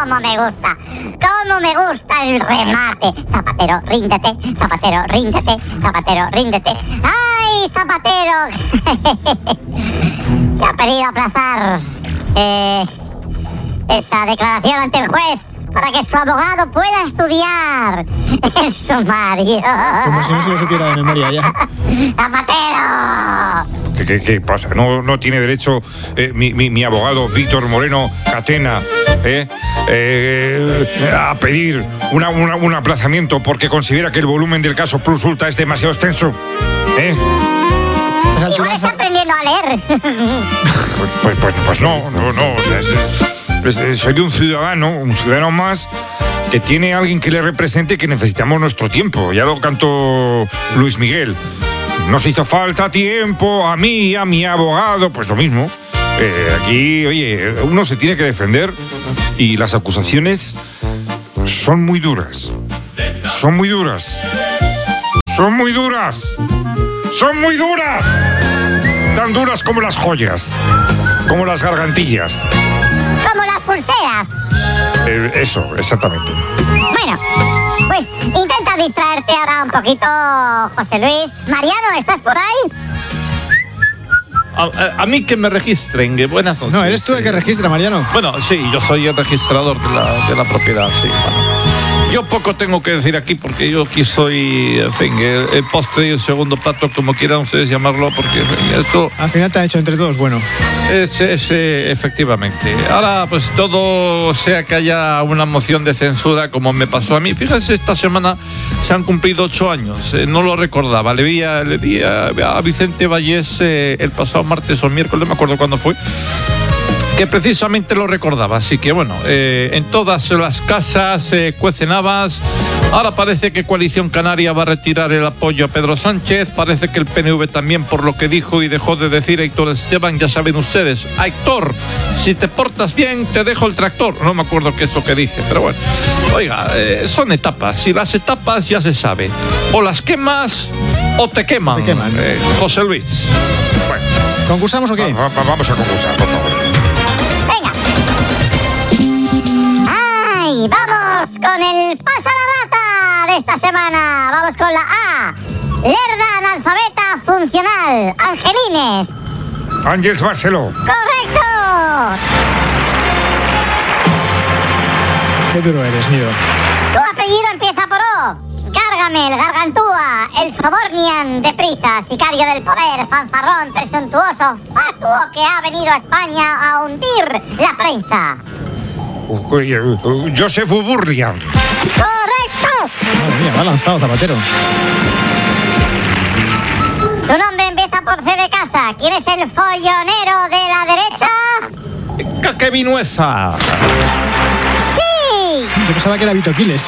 cómo me gusta! ¡Cómo me gusta el remate! Zapatero, ríndete, Zapatero, ríndete, Zapatero, ríndete. ¡Ay, Zapatero! Que ha pedido aplazar esa declaración ante el juez para que su abogado pueda estudiar el sumario. Como si no se lo supiera de memoria ya. ¡Zapatero! ¿Qué pasa? ¿No tiene derecho mi abogado Víctor Moreno Catena a pedir un aplazamiento porque considera que el volumen del caso Plus Ultra es demasiado extenso? Igual está aprendiendo a leer. Pues no. Soy un ciudadano más que tiene alguien que le represente, que necesitamos nuestro tiempo. Ya lo cantó Luis Miguel. Nos hizo falta tiempo a mí y a mi abogado. Pues lo mismo. Aquí, oye, uno se tiene que defender y las acusaciones son muy duras. Son muy duras. Tan duras como las joyas, como las gargantillas. Como las pulseras. Eso, exactamente. Bueno, pues intenta distraerte ahora un poquito, José Luis. Mariano, ¿estás por ahí? A mí que me registren, buenas noches. No, eres tú el que registra, Mariano. Bueno, sí, yo soy el registrador de la propiedad, sí. Bueno. Yo poco tengo que decir aquí porque yo aquí soy, en fin, el postre y el segundo plato, como quieran ustedes llamarlo, porque esto... Al final te han hecho entre todos, bueno. Efectivamente. Ahora, pues todo sea que haya una moción de censura, como me pasó a mí. Fíjense, esta semana se han cumplido 8 años. No lo recordaba. Le di a Vicente Vallés el pasado martes o miércoles, no me acuerdo cuándo fue, que precisamente lo recordaba. Así que bueno, en todas las casas cuecen habas. Ahora parece que Coalición Canaria va a retirar el apoyo a Pedro Sánchez. Parece que el PNV también, por lo que dijo y dejó de decir Héctor Esteban. Ya saben ustedes, Héctor, si te portas bien te dejo el tractor. No me acuerdo qué es lo que dije, pero bueno. Oiga, son etapas y las etapas ya se sabe. O las quemas o te queman. José Luis. Bueno, ¿concursamos o qué? Vamos a concursar, por favor. Venga. ¡Ay! Vamos con el pasa la rata de esta semana. Vamos con la A. Lerda analfabeta funcional. Angelines. Ángeles Barceló. ¡Correcto! Qué duro eres, Nido. Tu apellido empieza por O. Gargamel, Gargantúa, el Sobornian, deprisa, sicario del poder, fanfarrón, presuntuoso, fatuo que ha venido a España a hundir la prensa. Joseph Burlian. ¡Correcto! Madre mía, me ha lanzado Zapatero. Tu nombre empieza por C de casa. ¿Quién es el follonero de la derecha? ¡Caque Vinuesa! ¡Sí! Yo pensaba que era Vito Quiles.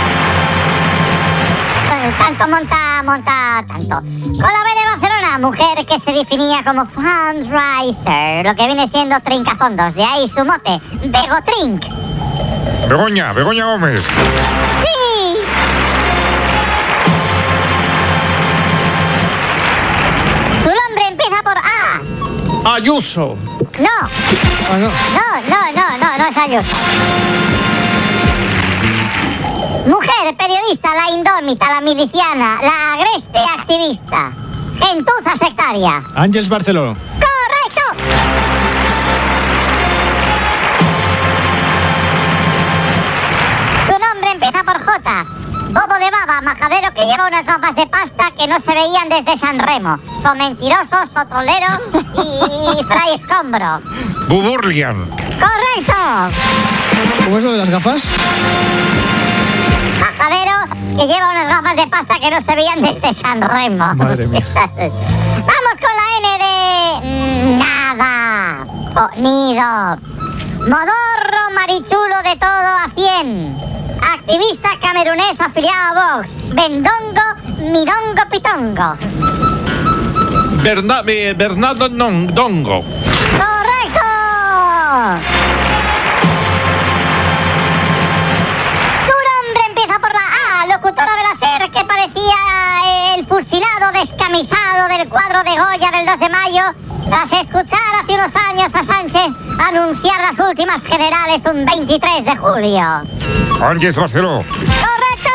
Tanto monta tanto. Con la B de Barcelona, mujer que se definía como fundraiser, lo que viene siendo trincafondos, de ahí su mote, Begotrink. Begoña Gómez. ¡Sí! Su nombre empieza por A. Ayuso. No. Ah, no. No es Ayuso. Mujer, periodista, la indómita, la miliciana, la agreste activista. Gentuza sectaria. Ángeles Barceló. ¡Correcto! Su nombre empieza por J. Bobo de baba, majadero que lleva unas gafas de pasta que no se veían desde San Remo. Son mentirosos, sotrolero y fray escombro. Buburlian. ¡Correcto! ¿Cómo es lo de las gafas? Majadero que lleva unas gafas de pasta que no se veían desde San Remo. Madre mía. Vamos con la N de... nada. Nido. Modorro marichulo de todo a 100. Activista camerunés afiliado a Vox. Bendongo, midongo, pitongo. Bernardo Dongo. ¡Correcto! Su nombre empieza por la A. Locutora de la SER que parecía el fusilado de Escamilla. decomisado del cuadro de Goya del 2 de mayo tras escuchar hace unos años a Sánchez anunciar las últimas generales un 23 de julio. Ángeles Barceló. ¡Correcto!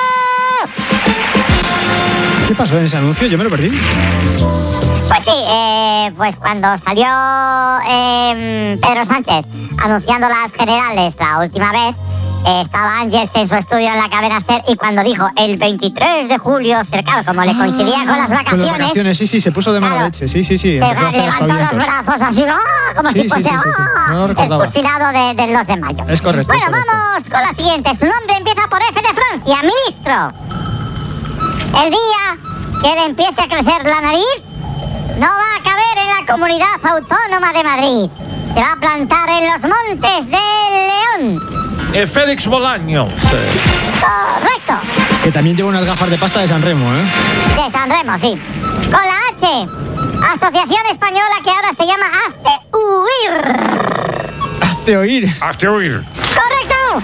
¿Qué pasó en ese anuncio? Yo me lo perdí. Pues sí, pues cuando salió Pedro Sánchez anunciando las generales la última vez, estaba Ángeles en su estudio en la cadena SER y cuando dijo el 23 de julio, cercano, como le coincidía con las vacaciones... Con las vacaciones, sí, se puso de mala leche. Sí. Empezó a hacer levantó los aspavientos. brazos así, como si fuese No lo recordaba. expulsado del 2 de mayo. Es correcto. Bueno, es correcto. vamos con la siguiente. Su nombre empieza por F de Francia, ministro. El día que le empiece a crecer la nariz, no va a caber en la Comunidad Autónoma de Madrid. Se va a plantar en los Montes del León. Félix Bolaño. Correcto. Que también lleva unas gafas de pasta de San Remo, ¿eh? De San Remo, sí. Con la H. Asociación Española que ahora se llama Hazte Huir. Hazte oír. Hazte oír. ¡Correcto!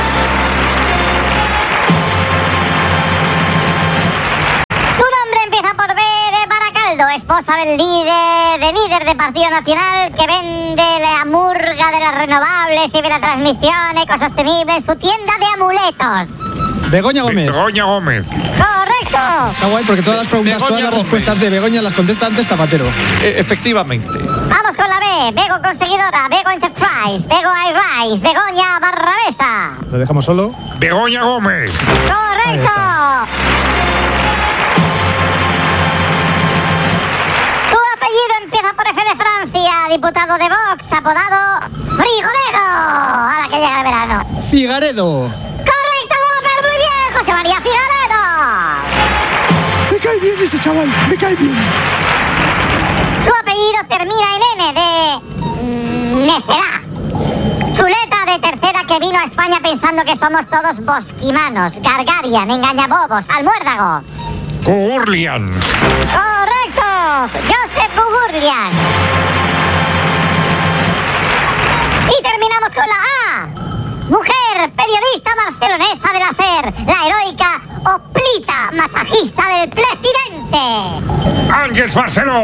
Su nombre empieza por B de Baracaldo, esposa del líder de Partido Nacional que vende la murga de las renovables y de la transmisión ecosostenible en su tienda de amuletos. Begoña Gómez. Begoña Gómez. ¡Correcto! Está guay porque todas las preguntas, Begoña todas las Gómez. respuestas de Begoña las contesta antes Zapatero. Efectivamente. Vamos con la B. Bego Conseguidora, Bego Enterprise, Bego iRise, Begoña Barrabesa. Lo dejamos solo. Begoña Gómez. ¡Correcto! Su apellido empieza por F de Francia, diputado de Vox, apodado Frigorero. Ahora que llega el verano. Figaredo. ¡Correcto, Gómez! ¡Muy bien! ¡José María Figaredo! Me cae bien ese chaval, me cae bien. Su apellido termina en N de necedad. Chuleta de tercera que vino a España pensando que somos todos bosquimanos, gargarian, engañabobos, almuérdago. Gurlian. ¡Correcto! Josep Gugurlian. Y terminamos con la A. Mujer, periodista barcelonesa de la SER, la heroica Oplita, masajista del presidente. Ángeles Barceló.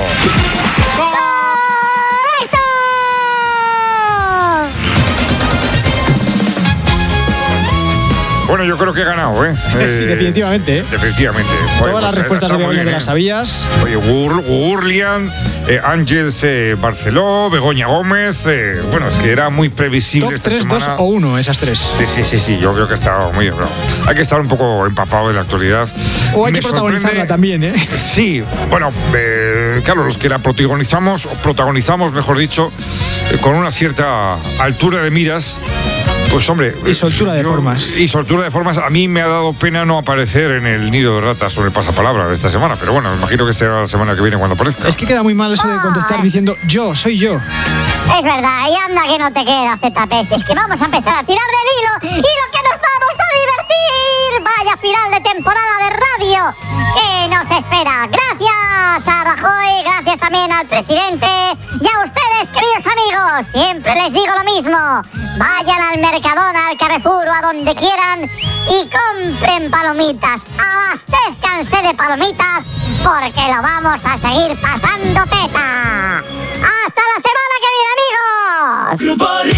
¡Correcto! Bueno, yo creo que he ganado, ¿eh? Sí, definitivamente, ¿eh? Definitivamente. Todas las respuestas de Begoña te las sabías. Oye, Gurlian, Ángeles Barceló, Begoña Gómez. Bueno, es que era muy previsible Top esta 3, semana. 2 o 1, esas tres. Sí, yo creo que ha estado muy bien. Hay que estar un poco empapado de la actualidad. O hay Me que protagonizarla sorprende- también, ¿eh? Sí, bueno, claro, los que la protagonizamos, mejor dicho, con una cierta altura de miras, pues hombre... Y soltura de formas. Y soltura de formas. A mí me ha dado pena no aparecer en el nido de ratas sobre el pasapalabra de esta semana, pero bueno, me imagino que será la semana que viene cuando aparezca. Es que queda muy mal eso de contestar diciendo yo, soy yo. Es verdad, y anda que no te queda, ZP. Es que vamos a empezar a tirar del hilo y lo que nos vamos a divertir. Vaya final de temporada de radio que nos espera. Gracias a Rajoy, gracias también al presidente y a ustedes, queridos amigos. Siempre les digo lo mismo. Vayan al Mercadona, al Carrefour o a donde quieran y compren palomitas. Abastezcanse de palomitas porque lo vamos a seguir pasando teta. ¡Hasta la semana que viene, amigos! Grupo